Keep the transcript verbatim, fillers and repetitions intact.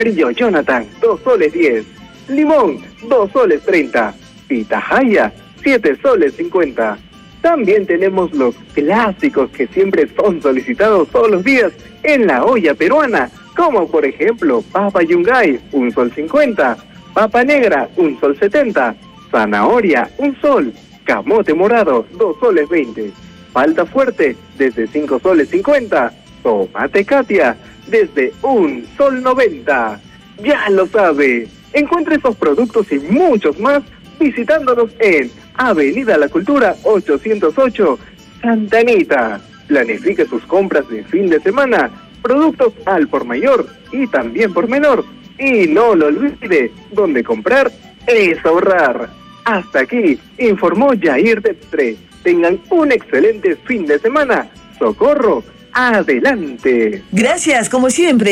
Brillo Jonathan, dos soles diez. Limón, dos soles treinta. Pitahaya, siete soles cincuenta. También tenemos los clásicos que siempre son solicitados todos los días en la olla peruana, como por ejemplo papa yungay, un sol cincuenta, papa negra, un sol setenta, zanahoria, un sol, camote morado, dos soles veinte, palta fuerte, desde cinco soles cincuenta, tomate Katia, desde un sol noventa. Ya lo sabe, encuentre esos productos y muchos más visitándonos en Avenida La Cultura ochocientos ocho, Santa Anita. Planifique sus compras de fin de semana, productos al por mayor y también por menor. Y no lo olvide, donde comprar es ahorrar. Hasta aquí, informó Yair Dextre. Tengan un excelente fin de semana. Socorro, adelante. Gracias, como siempre.